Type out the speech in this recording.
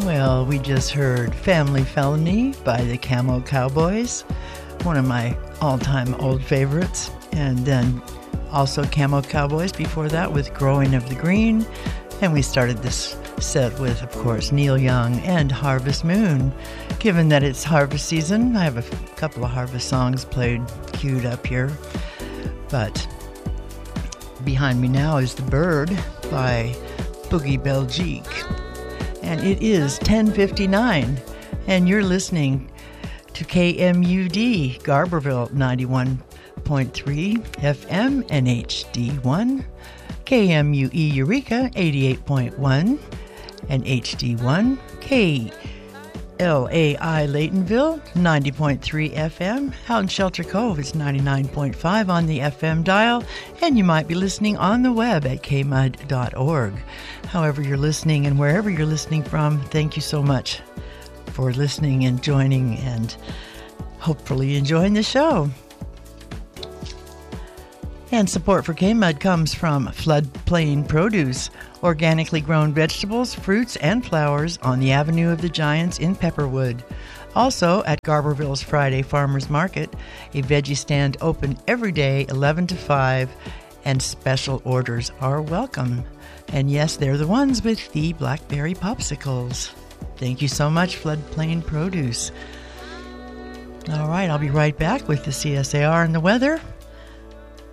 Well, we just heard Family Felony by the Camo Cowboys, one of my all-time old favorites. And then also Camo Cowboys before that with Growing of the Green. And we started this set with, of course, Neil Young and Harvest Moon. Given that it's harvest season, I have a couple of harvest songs queued up here. But behind me now is The Bird by Boogie Belgique. And it is 10:59, and you're listening to KMUD, Garberville 91.3 FM and HD1, KMUE Eureka 88.1 and HD1, KLAI Laytonville 90.3 FM, out in Shelter Cove it's 99.5 on the FM dial, and you might be listening on the web at kmud.org. However you're listening and wherever you're listening from, thank you so much for listening and joining and hopefully enjoying the show. And support for KMUD comes from Floodplain Produce, organically grown vegetables, fruits, and flowers on the Avenue of the Giants in Pepperwood. Also at Garberville's Friday Farmers Market, a veggie stand open every day 11 to 5, and special orders are welcome. And yes, they're the ones with the blackberry popsicles. Thank you so much, Floodplain Produce. All right, I'll be right back with the CSAR and the weather